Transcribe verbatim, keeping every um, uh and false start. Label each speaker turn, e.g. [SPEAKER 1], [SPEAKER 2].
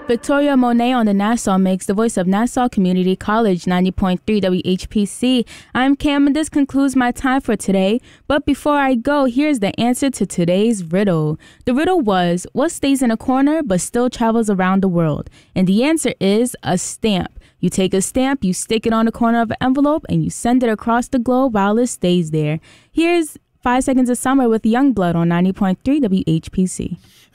[SPEAKER 1] Victoria Monet on the Nassau Mix, the voice of Nassau Community College, ninety point three W H P C. I'm Cam, and this concludes my time for today. But before I go, here's the answer to today's riddle. The riddle was, what stays in a corner but still travels around the world? And the answer is a stamp. You take a stamp, you stick it on the corner of an envelope, and you send it across the globe while it stays there. Here's Five Seconds of Summer with Youngblood on ninety point three W H P C.